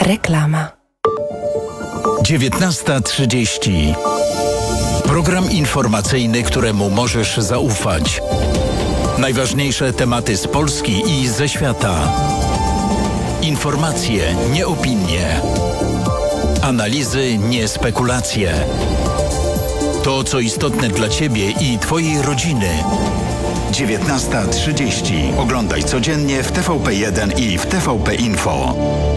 Reklama. 19:30. Program informacyjny, któremu możesz zaufać. Najważniejsze tematy z Polski i ze świata. Informacje, nie opinie. Analizy, nie spekulacje. To, co istotne dla Ciebie i Twojej rodziny. 19:30. Oglądaj codziennie w TVP1 i w TVP Info.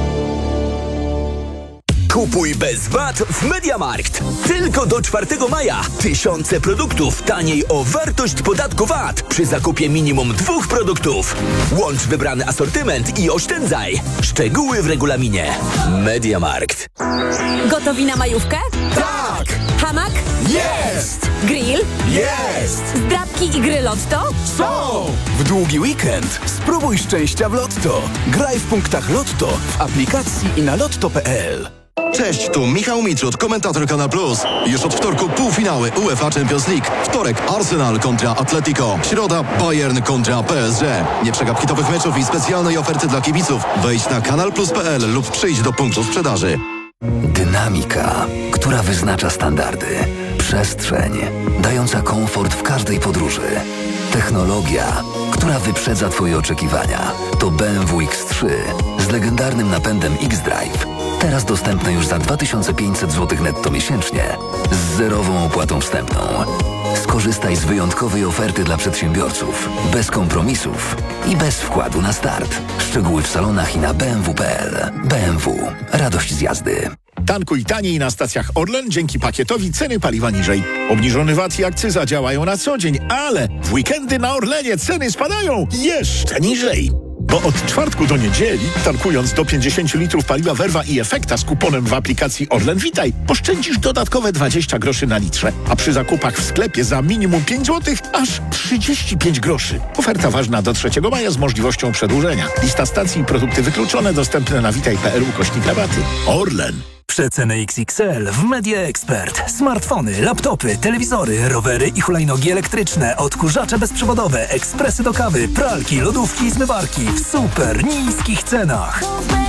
Kupuj bez VAT w MediaMarkt. Tylko do 4 maja. Tysiące produktów taniej o wartość podatku VAT przy zakupie minimum 2 produktów. Łącz wybrany asortyment i oszczędzaj. Szczegóły w regulaminie. MediaMarkt. Gotowi na majówkę? Tak! Hamak? Jest! Grill? Jest! Zdrabki i gry Lotto? Są! W długi weekend spróbuj szczęścia w Lotto. Graj w punktach Lotto w aplikacji i na lotto.pl. Cześć, tu Michał Mitrzut, komentator Kanal Plus. Już od wtorku półfinały UEFA Champions League. Wtorek Arsenal kontra Atletico. Środa Bayern kontra PSG. Nie przegap hitowych meczów i specjalnej oferty dla kibiców. Wejdź na kanalplus.pl lub przyjdź do punktu sprzedaży. Dynamika, która wyznacza standardy. Przestrzeń, dająca komfort w każdej podróży. Technologia, która wyprzedza Twoje oczekiwania. To BMW X3 z legendarnym napędem X-Drive. Teraz dostępne już za 2500 zł netto miesięcznie z zerową opłatą wstępną. Skorzystaj z wyjątkowej oferty dla przedsiębiorców, bez kompromisów i bez wkładu na start. Szczegóły w salonach i na bmw.pl. BMW. Radość z jazdy. Tankuj taniej na stacjach Orlen dzięki pakietowi ceny paliwa niżej. Obniżony VAT i akcyza działają na co dzień, ale w weekendy na Orlenie ceny spadają jeszcze niżej. Bo od czwartku do niedzieli, tankując do 50 litrów paliwa Verva i Efekta z kuponem w aplikacji Orlen Witaj, oszczędzisz dodatkowe 20 groszy na litrze, a przy zakupach w sklepie za minimum 5 zł aż 35 groszy. Oferta ważna do 3 maja z możliwością przedłużenia. Lista stacji i produkty wykluczone dostępne na witaj.pl/rabaty. Orlen. Przeceny XXL w Media Expert. Smartfony, laptopy, telewizory, rowery i hulajnogi elektryczne, odkurzacze bezprzewodowe, ekspresy do kawy, pralki, lodówki i zmywarki w super niskich cenach.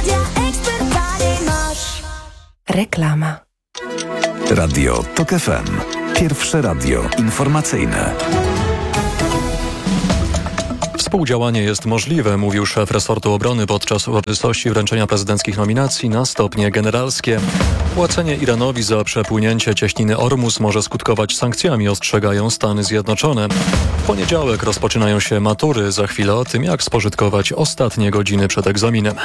Reklama. Radio TOK FM. Pierwsze radio informacyjne. Współdziałanie jest możliwe, mówił szef resortu obrony podczas uroczystości wręczenia prezydenckich nominacji na stopnie generalskie. Płacenie Iranowi za przepłynięcie cieśniny Ormus może skutkować sankcjami, ostrzegają Stany Zjednoczone. W poniedziałek rozpoczynają się matury, za chwilę o tym, jak spożytkować ostatnie godziny przed egzaminem.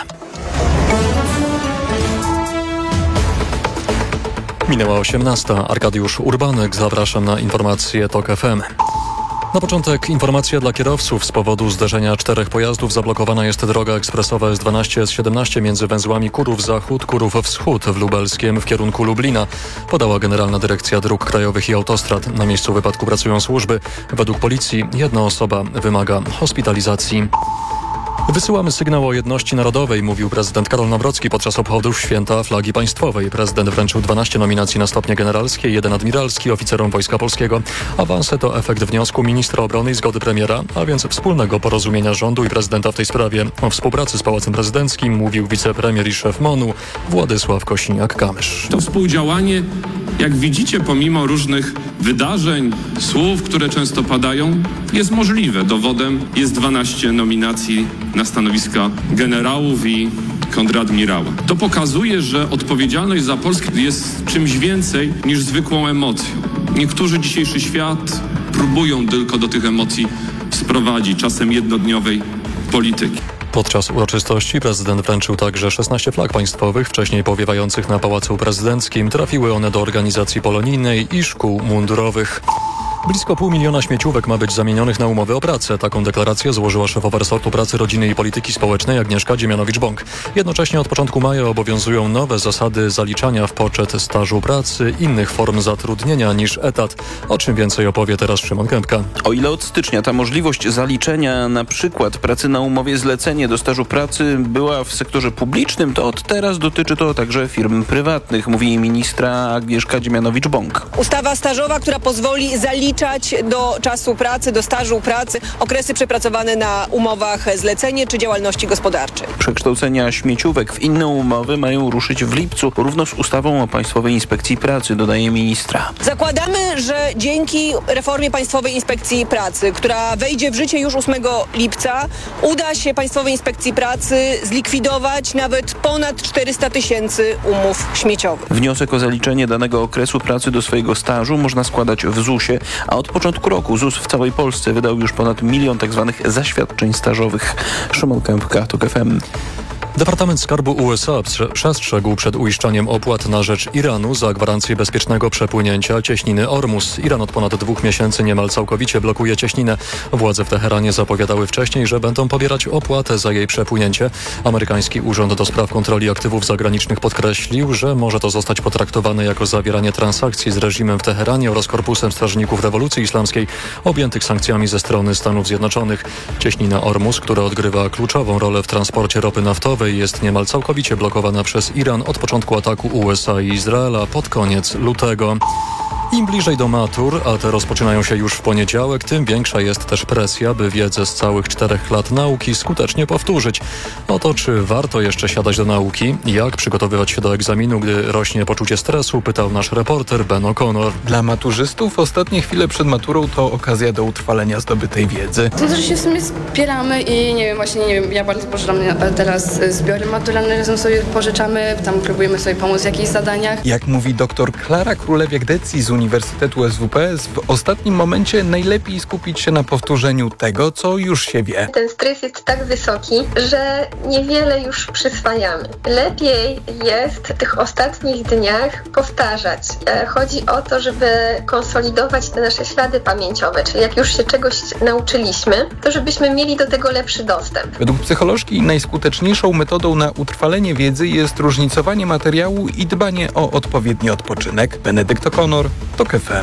Minęła 18. Arkadiusz Urbanek, zapraszam na informacje TOK FM. Na początek informacja dla kierowców. Z powodu zderzenia 4 pojazdów zablokowana jest droga ekspresowa S12, S17 między węzłami Kurów Zachód, Kurów Wschód w Lubelskiem w kierunku Lublina, podała Generalna Dyrekcja Dróg Krajowych i Autostrad. Na miejscu wypadku pracują służby. Według policji 1 osoba wymaga hospitalizacji. Wysyłamy sygnał o jedności narodowej, mówił prezydent Karol Nawrocki podczas obchodów Święta Flagi Państwowej. Prezydent wręczył 12 nominacji na stopnie generalskie, 1 admiralski oficerom Wojska Polskiego. Awanse to efekt wniosku ministra obrony i zgody premiera, a więc wspólnego porozumienia rządu i prezydenta w tej sprawie. O współpracy z Pałacem Prezydenckim mówił wicepremier i szef MON-u Władysław Kosiniak-Kamysz. To współdziałanie, jak widzicie, pomimo różnych wydarzeń, słów, które często padają, jest możliwe. Dowodem jest 12 nominacji na stanowiska generałów i kontradmirała. To pokazuje, że odpowiedzialność za Polskę jest czymś więcej niż zwykłą emocją. Niektórzy dzisiejszy świat próbują tylko do tych emocji sprowadzić, czasem jednodniowej polityki. Podczas uroczystości prezydent wręczył także 16 flag państwowych, wcześniej powiewających na Pałacu Prezydenckim. Trafiły one do organizacji polonijnej i szkół mundurowych. Blisko 500 000 śmieciówek ma być zamienionych na umowy o pracę. Taką deklarację złożyła szefowa resortu pracy, rodziny i polityki społecznej Agnieszka Dziemianowicz-Bąk. Jednocześnie od początku maja obowiązują nowe zasady zaliczania w poczet stażu pracy innych form zatrudnienia niż etat. O czym więcej opowie teraz Szymon Kępka. O ile od stycznia ta możliwość zaliczenia na przykład pracy na umowie zlecenie do stażu pracy była w sektorze publicznym, to od teraz dotyczy to także firm prywatnych, mówi ministra Agnieszka Dziemianowicz-Bąk. Ustawa stażowa, która pozwoli zaliczyć doliczać do czasu pracy, do stażu pracy okresy przepracowane na umowach zlecenie czy działalności gospodarczej. Przekształcenia śmieciówek w inne umowy mają ruszyć w lipcu, równo z ustawą o Państwowej Inspekcji Pracy, dodaje ministra. Zakładamy, że dzięki reformie Państwowej Inspekcji Pracy, która wejdzie w życie już 8 lipca, uda się Państwowej Inspekcji Pracy zlikwidować nawet ponad 400 tysięcy umów śmieciowych. Wniosek o zaliczenie danego okresu pracy do swojego stażu można składać w ZUS-ie, a od początku roku ZUS w całej Polsce wydał już ponad 1 milion tzw. zaświadczeń stażowych. Szymon Kępka, TOK FM. Departament Skarbu USA przestrzegł przed uiszczaniem opłat na rzecz Iranu za gwarancję bezpiecznego przepłynięcia cieśniny Ormus. Iran od ponad 2 miesięcy niemal całkowicie blokuje cieśninę. Władze w Teheranie zapowiadały wcześniej, że będą pobierać opłatę za jej przepłynięcie. Amerykański Urząd do Spraw Kontroli Aktywów Zagranicznych podkreślił, że może to zostać potraktowane jako zawieranie transakcji z reżimem w Teheranie oraz Korpusem Strażników Rewolucji Islamskiej objętych sankcjami ze strony Stanów Zjednoczonych. Cieśnina Ormus, która odgrywa kluczową rolę w transporcie ropy naftowej, jest niemal całkowicie blokowana przez Iran od początku ataku USA i Izraela pod koniec lutego. Im bliżej do matur, a te rozpoczynają się już w poniedziałek, tym większa jest też presja, by wiedzę z całych 4 lat nauki skutecznie powtórzyć. O to, czy warto jeszcze siadać do nauki, jak przygotowywać się do egzaminu, gdy rośnie poczucie stresu, pytał nasz reporter Ben O'Connor. Dla maturzystów ostatnie chwile przed maturą to okazja do utrwalenia zdobytej wiedzy. To też się w sumie spieramy i nie wiem, ja bardzo pożyczam teraz zbiory maturalne, razem sobie pożyczamy, tam próbujemy sobie pomóc w jakichś zadaniach. Jak mówi dr Klara Królewiak-Decji z Uniwersytetu SWPS, w ostatnim momencie najlepiej skupić się na powtórzeniu tego, co już się wie. Ten stres jest tak wysoki, że niewiele już przyswajamy. Lepiej jest w tych ostatnich dniach powtarzać. Chodzi o to, żeby konsolidować te nasze ślady pamięciowe, czyli jak już się czegoś nauczyliśmy, to żebyśmy mieli do tego lepszy dostęp. Według psycholożki najskuteczniejszą metodą na utrwalenie wiedzy jest różnicowanie materiału i dbanie o odpowiedni odpoczynek. Benedykt O'Connor, TOK FM.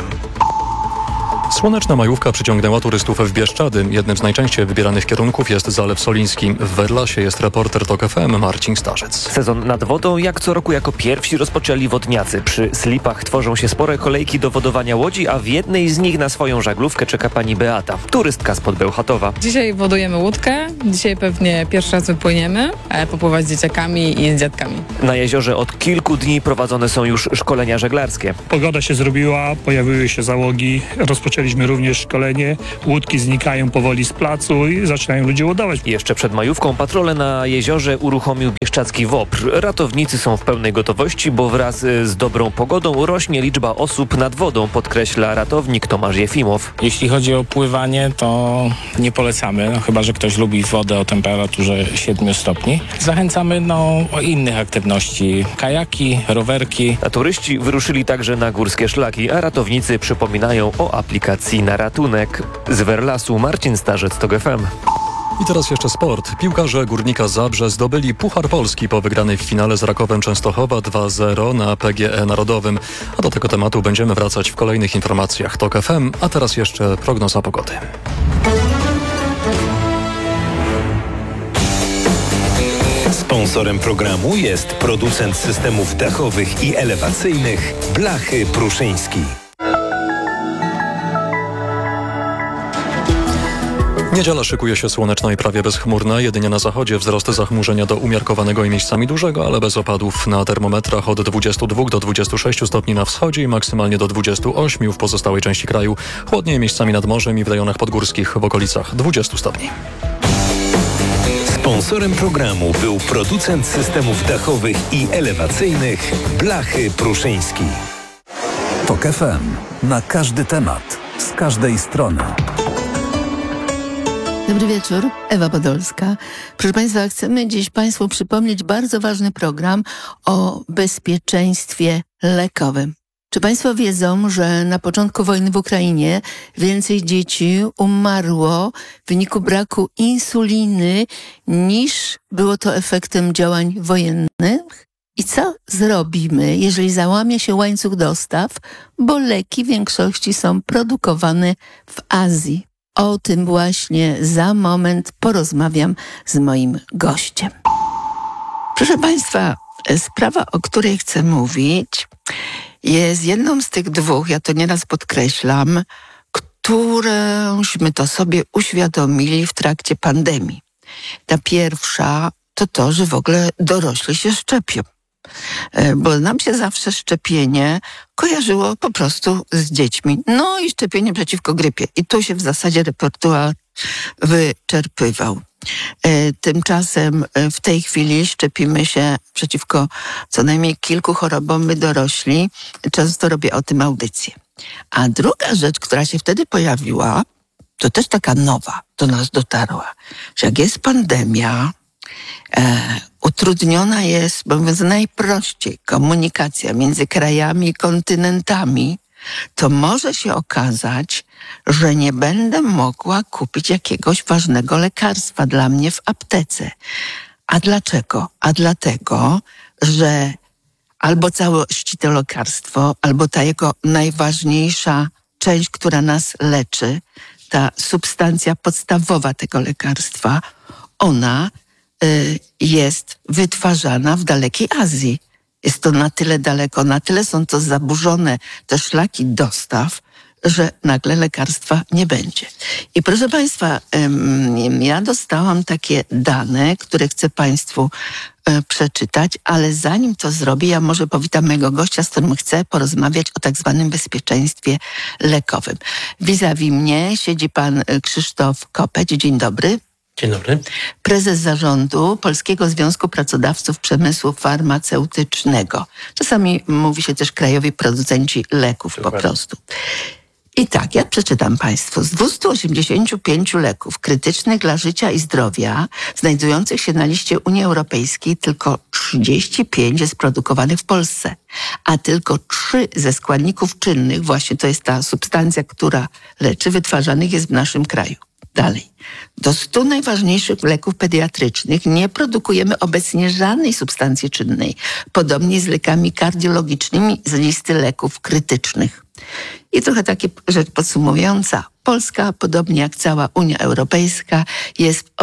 Słoneczna majówka przyciągnęła turystów w Bieszczady. Jednym z najczęściej wybieranych kierunków jest Zalew Soliński. W Werlasie jest reporter TOK FM Marcin Starzec. Sezon nad wodą jak co roku jako pierwsi rozpoczęli wodniacy. Przy slipach tworzą się spore kolejki do wodowania łodzi, a w jednej z nich na swoją żaglówkę czeka pani Beata, turystka spod Bełchatowa. Dzisiaj wodujemy łódkę. Dzisiaj pewnie pierwszy raz wypłyniemy, popływać z dzieciakami i z dziadkami. Na jeziorze od kilku dni prowadzone są już szkolenia żeglarskie. Pogoda się zrobiła, pojawiły się załogi, rozpoczęliśmy również szkolenie. Łódki znikają powoli z placu i zaczynają ludzie ładować. Jeszcze przed majówką patrole na jeziorze uruchomił bieszczadzki WOPR. Ratownicy są w pełnej gotowości, bo wraz z dobrą pogodą rośnie liczba osób nad wodą, podkreśla ratownik Tomasz Jefimow. Jeśli chodzi o pływanie, to nie polecamy, chyba że ktoś lubi wodę o temperaturze 7 stopni. Zachęcamy do innych aktywności, kajaki, rowerki. A turyści wyruszyli także na górskie szlaki, a ratownicy przypominają o aplikacji na ratunek. Z Werlasu Marcin Starzec, TOK FM. I teraz jeszcze sport. Piłkarze Górnika Zabrze zdobyli Puchar Polski po wygranej w finale z Rakowem Częstochowa 2-0 na PGE Narodowym. A do tego tematu będziemy wracać w kolejnych informacjach TOK FM, a teraz jeszcze prognoza pogody. Sponsorem programu jest producent systemów dachowych i elewacyjnych Blachy Pruszyński. Niedziela szykuje się słoneczna i prawie bezchmurna. Jedynie na zachodzie wzrost zachmurzenia do umiarkowanego i miejscami dużego, ale bez opadów. Na termometrach od 22 do 26 stopni na wschodzie i maksymalnie do 28 w pozostałej części kraju. Chłodniej miejscami nad morzem i w rejonach podgórskich w okolicach 20 stopni. Sponsorem programu był producent systemów dachowych i elewacyjnych Blachy Pruszyński. TOK FM. Na każdy temat. Z każdej strony. Dobry wieczór, Ewa Podolska. Proszę Państwa, chcemy dziś Państwu przypomnieć bardzo ważny program o bezpieczeństwie lekowym. Czy Państwo wiedzą, że na początku wojny w Ukrainie więcej dzieci umarło w wyniku braku insuliny niż było to efektem działań wojennych? I co zrobimy, jeżeli załamie się łańcuch dostaw, bo leki w większości są produkowane w Azji? O tym właśnie za moment porozmawiam z moim gościem. Proszę Państwa, sprawa, o której chcę mówić, jest jedną z tych dwóch, ja to nieraz podkreślam, któreśmy to sobie uświadomili w trakcie pandemii. Ta pierwsza to, że w ogóle dorośli się szczepią. Bo nam się zawsze szczepienie kojarzyło po prostu z dziećmi. No i szczepienie przeciwko grypie. I tu się w zasadzie repertuar wyczerpywał. Tymczasem w tej chwili szczepimy się przeciwko co najmniej kilku chorobom my dorośli. Często robię o tym audycję. A druga rzecz, która się wtedy pojawiła, to też taka nowa, do nas dotarła, że jak jest pandemia, utrudniona jest, mówiąc najprościej, komunikacja między krajami i kontynentami, to może się okazać, że nie będę mogła kupić jakiegoś ważnego lekarstwa dla mnie w aptece. A dlaczego? A dlatego, że albo całości to lekarstwo, albo ta jego najważniejsza część, która nas leczy, ta substancja podstawowa tego lekarstwa, ona jest wytwarzana w dalekiej Azji. Jest to na tyle daleko, na tyle są to zaburzone te szlaki dostaw, że nagle lekarstwa nie będzie. I proszę Państwa, ja dostałam takie dane, które chcę Państwu przeczytać, ale zanim to zrobię, ja może powitam mojego gościa, z którym chcę porozmawiać o tak zwanym bezpieczeństwie lekowym. Vis-a-vis mnie siedzi pan Krzysztof Kopeć. Dzień dobry. Dzień dobry. Prezes zarządu Polskiego Związku Pracodawców Przemysłu Farmaceutycznego. Czasami mówi się też krajowi producenci leków po prostu. I tak, ja przeczytam Państwu. Z 285 leków krytycznych dla życia i zdrowia znajdujących się na liście Unii Europejskiej tylko 35 jest produkowanych w Polsce, a tylko 3 ze składników czynnych, właśnie to jest ta substancja, która leczy, wytwarzanych jest w naszym kraju. Dalej. Do 100 najważniejszych leków pediatrycznych nie produkujemy obecnie żadnej substancji czynnej. Podobnie z lekami kardiologicznymi z listy leków krytycznych. I trochę takie rzecz podsumowująca. Polska, podobnie jak cała Unia Europejska, jest w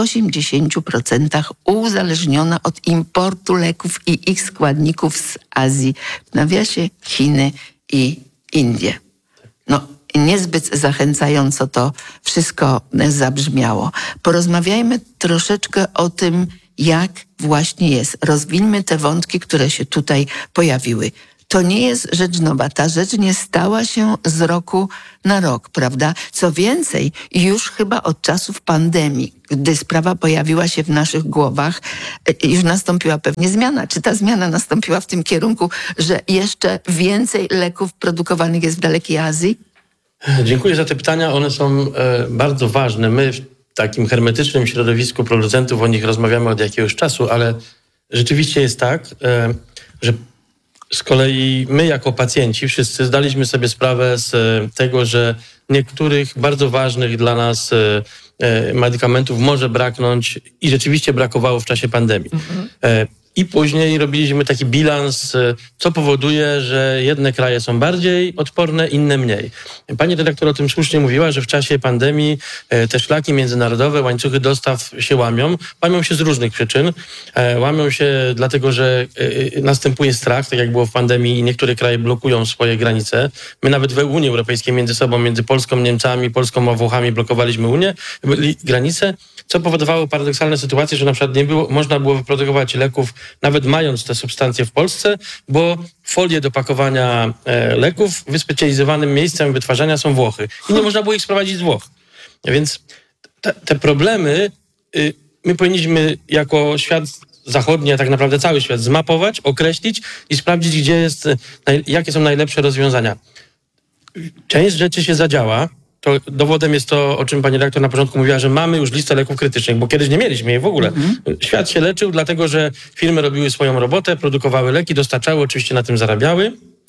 80% uzależniona od importu leków i ich składników z Azji, w nawiasie Chiny i Indie. No, niezbyt zachęcająco to wszystko zabrzmiało. Porozmawiajmy troszeczkę o tym, jak właśnie jest. Rozwińmy te wątki, które się tutaj pojawiły. To nie jest rzecz nowa. Ta rzecz nie stała się z roku na rok, prawda? Co więcej, już chyba od czasów pandemii, gdy sprawa pojawiła się w naszych głowach, już nastąpiła pewnie zmiana. Czy ta zmiana nastąpiła w tym kierunku, że jeszcze więcej leków produkowanych jest w dalekiej Azji? Dziękuję za te pytania. One są bardzo ważne. My w takim hermetycznym środowisku producentów o nich rozmawiamy od jakiegoś czasu, ale rzeczywiście jest tak, że z kolei my jako pacjenci wszyscy zdaliśmy sobie sprawę z tego, że niektórych bardzo ważnych dla nas medykamentów może braknąć i rzeczywiście brakowało w czasie pandemii. I później robiliśmy taki bilans, co powoduje, że jedne kraje są bardziej odporne, inne mniej. Pani redaktor o tym słusznie mówiła, że w czasie pandemii te szlaki międzynarodowe, łańcuchy dostaw się łamią. Łamią się z różnych przyczyn. Łamią się dlatego, że następuje strach, tak jak było w pandemii i niektóre kraje blokują swoje granice. My nawet w Unii Europejskiej między sobą, między Polską, Niemcami, Polską a Włochami blokowaliśmy granice, co powodowało paradoksalne sytuacje, że na przykład można było wyprodukować leków nawet mając te substancje w Polsce, bo folie do pakowania leków wyspecjalizowanym miejscem wytwarzania są Włochy. I nie można było ich sprowadzić z Włoch. Więc te problemy my powinniśmy jako świat zachodni, a tak naprawdę cały świat zmapować, określić i sprawdzić, jakie są najlepsze rozwiązania. Część rzeczy się zadziała. To dowodem jest to, o czym pani redaktor na początku mówiła, że mamy już listę leków krytycznych, bo kiedyś nie mieliśmy jej w ogóle. Świat się leczył, dlatego że firmy robiły swoją robotę, produkowały leki, dostarczały, oczywiście na tym zarabiały.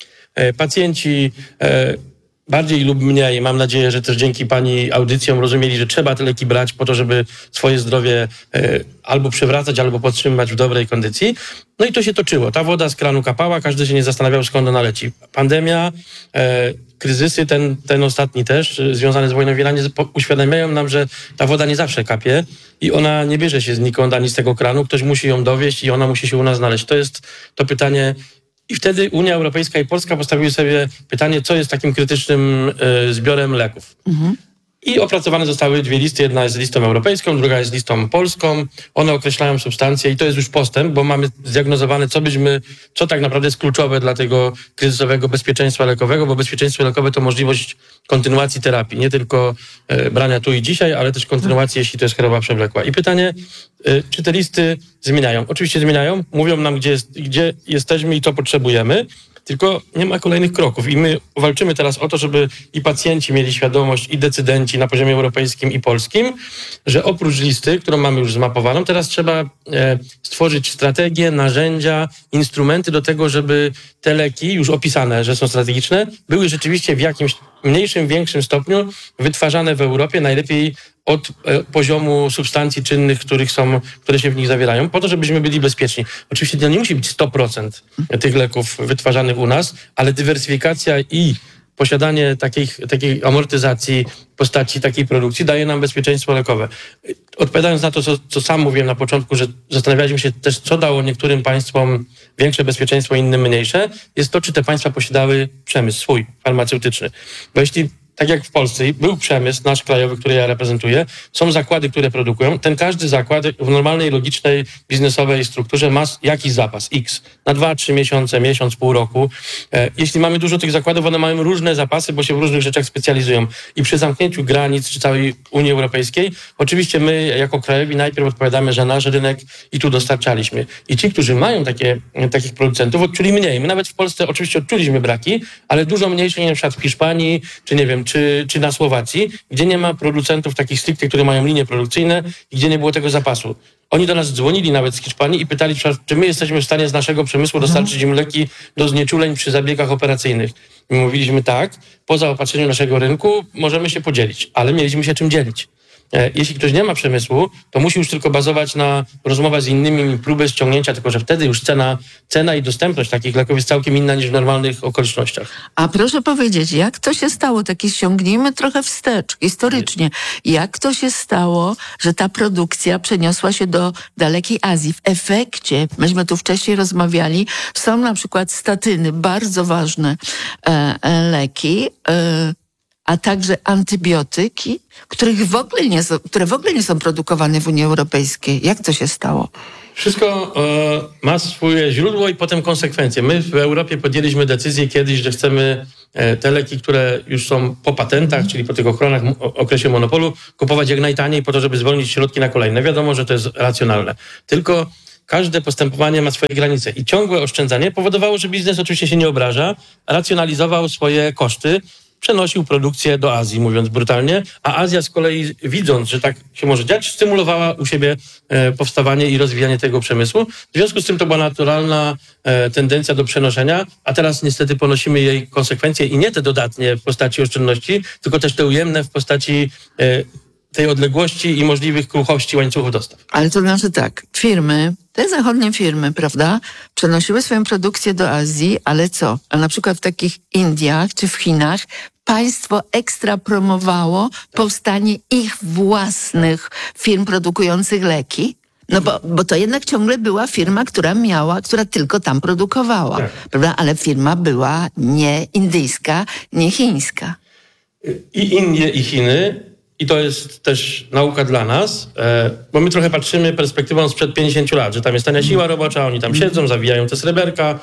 Pacjenci bardziej lub mniej, mam nadzieję, że też dzięki pani audycjom rozumieli, że trzeba te leki brać po to, żeby swoje zdrowie albo przywracać, albo podtrzymywać w dobrej kondycji. No i to się toczyło. Ta woda z kranu kapała, każdy się nie zastanawiał, skąd ona leci. Pandemia, kryzysy, ten ostatni też, związany z wojną w Iranie, uświadamiają nam, że ta woda nie zawsze kapie i ona nie bierze się znikąd ani z tego kranu. Ktoś musi ją dowieźć i ona musi się u nas znaleźć. To jest to pytanie. I wtedy Unia Europejska i Polska postawiły sobie pytanie, co jest takim krytycznym zbiorem leków. I opracowane zostały 2 listy. Jedna jest listą europejską, druga jest listą polską. One określają substancje i to jest już postęp, bo mamy zdiagnozowane, co tak naprawdę jest kluczowe dla tego kryzysowego bezpieczeństwa lekowego, bo bezpieczeństwo lekowe to możliwość kontynuacji terapii, nie tylko brania tu i dzisiaj, ale też kontynuacji, jeśli to jest choroba przewlekła. I pytanie, czy te listy zmieniają? Oczywiście zmieniają, mówią nam, gdzie jesteśmy i co potrzebujemy, tylko nie ma kolejnych kroków. I my walczymy teraz o to, żeby i pacjenci mieli świadomość, i decydenci na poziomie europejskim i polskim, że oprócz listy, którą mamy już zmapowaną, teraz trzeba stworzyć strategie, narzędzia, instrumenty do tego, żeby te leki, już opisane, że są strategiczne, były rzeczywiście w jakimś mniejszym, większym stopniu wytwarzane w Europie, najlepiej od poziomu substancji czynnych, które się w nich zawierają, po to, żebyśmy byli bezpieczni. Oczywiście to nie musi być 100% tych leków wytwarzanych u nas, ale dywersyfikacja i posiadanie takiej amortyzacji w postaci takiej produkcji daje nam bezpieczeństwo lekowe. Odpowiadając na to, co sam mówiłem na początku, że zastanawialiśmy się też, co dało niektórym państwom większe bezpieczeństwo, innym mniejsze, jest to, czy te państwa posiadały przemysł swój, farmaceutyczny. Bo jeśli tak jak w Polsce był przemysł nasz krajowy, który ja reprezentuję, są zakłady, które produkują. Każdy zakład w normalnej, logicznej, biznesowej strukturze ma jakiś zapas X na 2-3 miesiące, miesiąc, pół roku. Jeśli mamy dużo tych zakładów, one mają różne zapasy, bo się w różnych rzeczach specjalizują. I przy zamknięciu granic czy całej Unii Europejskiej, oczywiście my jako krajowi najpierw odpowiadamy za nasz rynek i tu dostarczaliśmy. I ci, którzy mają takich producentów, odczuli mniej. My nawet w Polsce oczywiście odczuliśmy braki, ale dużo mniejsze niż na przykład w Hiszpanii, czy nie wiem, czy na Słowacji, gdzie nie ma producentów takich stricte, które mają linie produkcyjne i gdzie nie było tego zapasu. Oni do nas dzwonili nawet z Hiszpanii i pytali, czy my jesteśmy w stanie z naszego przemysłu dostarczyć im leki do znieczuleń przy zabiegach operacyjnych. My mówiliśmy tak, po zaopatrzeniu naszego rynku możemy się podzielić, ale mieliśmy się czym dzielić. Jeśli ktoś nie ma przemysłu, to musi już tylko bazować na rozmowach z innymi, próbę ściągnięcia, tylko że wtedy już cena i dostępność takich leków jest całkiem inna niż w normalnych okolicznościach. A proszę powiedzieć, jak to się stało, ściągnijmy trochę wstecz, historycznie, jak to się stało, że ta produkcja przeniosła się do dalekiej Azji? W efekcie, myśmy tu wcześniej rozmawiali, są na przykład statyny, bardzo ważne leki, a także antybiotyki, które w ogóle nie są produkowane w Unii Europejskiej. Jak to się stało? Wszystko ma swoje źródło i potem konsekwencje. My w Europie podjęliśmy decyzję kiedyś, że chcemy te leki, które już są po patentach, czyli po tych ochronach, okresie monopolu, kupować jak najtaniej po to, żeby zwolnić środki na kolejne. Wiadomo, że to jest racjonalne. Tylko każde postępowanie ma swoje granice i ciągłe oszczędzanie powodowało, że biznes oczywiście się nie obraża, racjonalizował swoje koszty, przenosił produkcję do Azji, mówiąc brutalnie, a Azja z kolei, widząc, że tak się może dziać, stymulowała u siebie powstawanie i rozwijanie tego przemysłu. W związku z tym to była naturalna tendencja do przenoszenia, a teraz niestety ponosimy jej konsekwencje i nie te dodatnie w postaci oszczędności, tylko też te ujemne w postaci tej odległości i możliwych kruchości łańcuchów dostaw. Ale to znaczy tak, te zachodnie firmy, prawda, przenosiły swoją produkcję do Azji, ale co? A na przykład w takich Indiach czy w Chinach państwo ekstra promowało powstanie ich własnych firm produkujących leki? No bo to jednak ciągle była firma, która tylko tam produkowała, prawda? Ale firma była nie indyjska, nie chińska. I Indie, i Chiny. I to jest też nauka dla nas, bo my trochę patrzymy perspektywą sprzed 50 lat, że tam jest tania siła robocza, oni tam siedzą, zawijają te sreberka,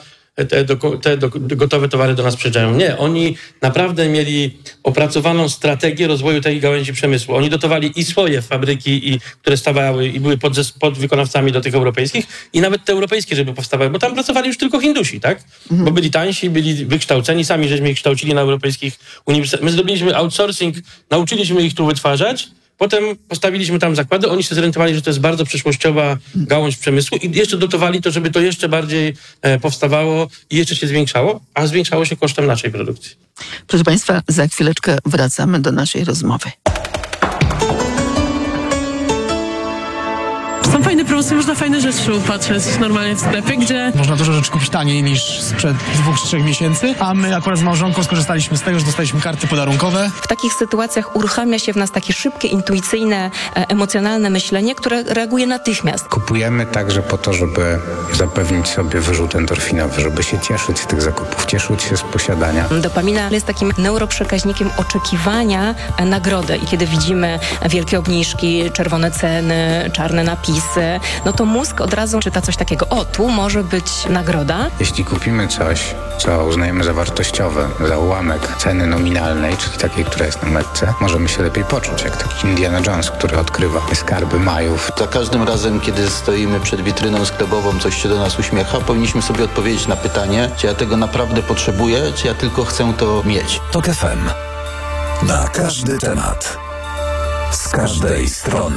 te gotowe towary do nas przyjeżdżają. Nie, oni naprawdę mieli opracowaną strategię rozwoju tej gałęzi przemysłu. Oni dotowali i swoje fabryki, które stawały i były podwykonawcami do tych europejskich i nawet te europejskie, żeby powstawały, bo tam pracowali już tylko Hindusi, tak? Bo byli tańsi, byli wykształceni, sami żeśmy ich kształcili na europejskich uniwersytetach. My zrobiliśmy outsourcing, nauczyliśmy ich tu wytwarzać, potem postawiliśmy tam zakłady, oni się zorientowali, że to jest bardzo przyszłościowa gałąź przemysłu i jeszcze dotowali to, żeby to jeszcze bardziej powstawało i jeszcze się zwiększało, a zwiększało się kosztem naszej produkcji. Proszę Państwa, za chwileczkę wracamy do naszej rozmowy. Są fajne weekendy promocji można fajne rzeczy upatrzeć normalnie w sklepie, gdzie... Można dużo rzeczy kupić taniej niż sprzed 2 czy 3 miesięcy, a my akurat z małżonką skorzystaliśmy z tego, że dostaliśmy karty podarunkowe. W takich sytuacjach uruchamia się w nas takie szybkie, intuicyjne, emocjonalne myślenie, które reaguje natychmiast. Kupujemy także po to, żeby zapewnić sobie wyrzut endorfinowy, żeby się cieszyć z tych zakupów, cieszyć się z posiadania. Dopamina jest takim neuroprzekaźnikiem oczekiwania nagrody i kiedy widzimy wielkie obniżki, czerwone ceny, czarne napisy, no to mózg od razu czyta coś takiego: o, tu może być nagroda. Jeśli kupimy coś, co uznajemy za wartościowe, za ułamek ceny nominalnej, czyli takiej, która jest na metce, możemy się lepiej poczuć, jak taki Indiana Jones, który odkrywa skarby Majów. Za każdym razem, kiedy stoimy przed witryną sklepową, coś się do nas uśmiecha, powinniśmy sobie odpowiedzieć na pytanie, czy ja tego naprawdę potrzebuję, czy ja tylko chcę to mieć. TOK FM. Na każdy temat. Z każdej strony.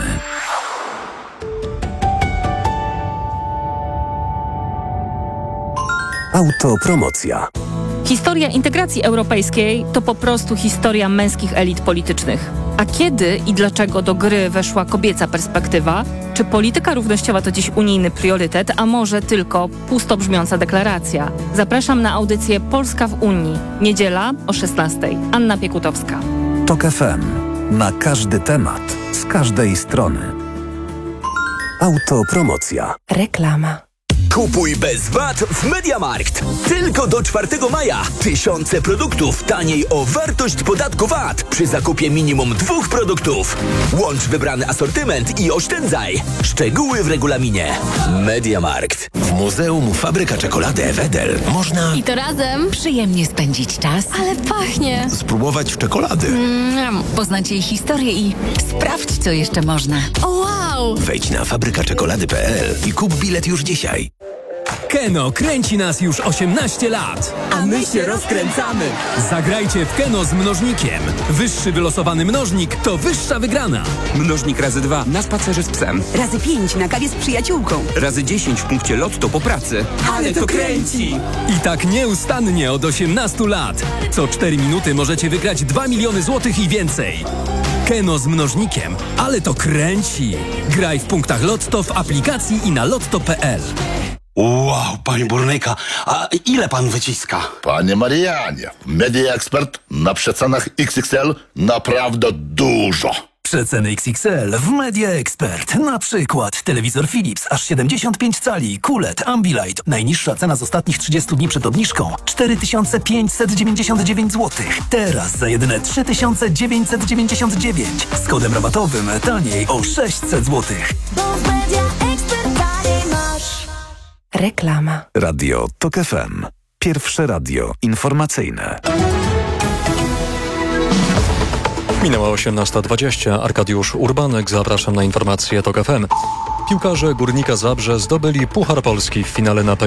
Autopromocja. Historia integracji europejskiej to po prostu historia męskich elit politycznych. A kiedy i dlaczego do gry weszła kobieca perspektywa? Czy polityka równościowa to dziś unijny priorytet, a może tylko pusto brzmiąca deklaracja? Zapraszam na audycję Polska w Unii. Niedziela o 16:00. Anna Piekutowska. TOK FM. Na każdy temat. Z każdej strony. Autopromocja. Reklama. Kupuj bez VAT w MediaMarkt. Tylko do 4 maja. Tysiące produktów taniej o wartość podatku VAT przy zakupie minimum 2 produktów. Łącz wybrany asortyment i oszczędzaj. Szczegóły w regulaminie. MediaMarkt. W Muzeum Fabryka Czekolady Wedel można... I to razem przyjemnie spędzić czas. Ale pachnie. Spróbować czekolady. Poznać jej historię i sprawdź, co jeszcze można. O, wow! Wejdź na fabrykaczekolady.pl i kup bilet już dzisiaj. Keno kręci nas już 18 lat. A my się rozkręcamy. Zagrajcie w Keno z mnożnikiem. Wyższy wylosowany mnożnik to wyższa wygrana. Mnożnik razy 2 na spacerze z psem. Razy 5 na kawie z przyjaciółką. Razy 10 w punkcie Lotto po pracy. Ale to kręci! I tak nieustannie od 18 lat. Co 4 minuty możecie wygrać 2 miliony złotych i więcej. Keno z mnożnikiem. Ale to kręci. Graj w punktach Lotto, w aplikacji i na lotto.pl. Wow, panie burnyka, a ile pan wyciska? Panie Marianie, Media Expert na przecenach XXL naprawdę dużo. Przeceny XXL w Media Expert. Na przykład telewizor Philips aż 75 cali, QLED, Ambilight. Najniższa cena z ostatnich 30 dni przed obniżką 4599 zł. Teraz za jedyne 3999. Z kodem rabatowym taniej o 600 zł. Reklama. Radio TOK FM. Pierwsze radio informacyjne. Minęła 18:20. Arkadiusz Urbanek, zapraszam na informacje TOK FM. Piłkarze Górnika Zabrze zdobyli Puchar Polski w finale na